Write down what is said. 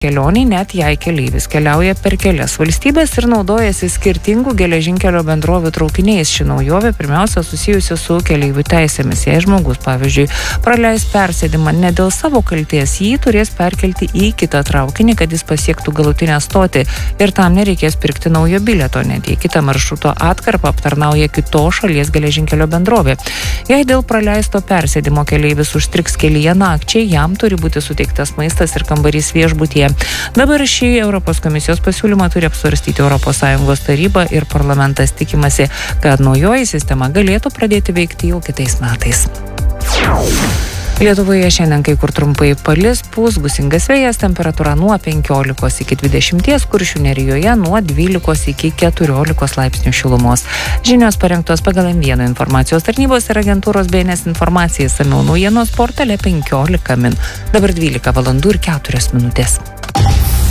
Kelioniai net jei keleivis keliauja per kelias valstybės ir naudojasi skirtingų geležinkelio bendrovių traukiniais. Ši naujovė pirmiausia susijusi su keleivių teisėmis. Jei žmogus, pavyzdžiui, praleis persėdimą ne dėl savo kaltės, jį turės perkelti į kitą traukinį, kad jis pasiektų galutinę stotį ir tam nereikės pirkti naujo bilieto, net jei kitą maršruto atkarpą aptarnauja kitos šalies geležinkelio bendrovė. Jei dėl praleisto persėdimo keleivis užstriks kelyje nakčiai, jam turi būti suteiktas maistas ir kambarys viešbutyje. Dabar šį Europos komisijos pasiūlymą turi apsvarstyti ES taryba ir parlamentas. Tikimasi, kad naujoji sistema galėtų pradėti veikti jau kitais metais. Lietuvoje šiandien kai kur trumpai palis, pūs gūsingas vėjas, temperatūra nuo 15 iki 20, Kuršių nerijoje nuo 12 iki 14 laipsnių šilumos. Žinios parengtos pagal M1 informacijos tarnybos ir agentūros BNS informacijai, išsamiau naujienos portale 15 min. Dabar 12 valandų ir 4 minutės.